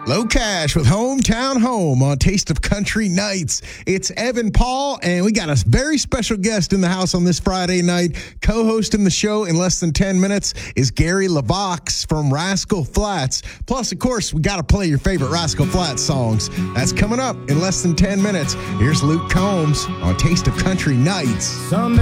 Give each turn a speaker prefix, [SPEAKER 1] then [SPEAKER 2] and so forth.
[SPEAKER 1] Low Cash with Hometown Home on Taste of Country Nights. It's Evan Paul, and we got a very special guest in the house on this Friday night. Co-hosting the show in less than 10 minutes is Gary LeVox from Rascal Flatts. Plus, of course, we got to play your favorite Rascal Flatts songs. That's coming up in less than 10 minutes. Here's Luke Combs on Taste of Country Nights.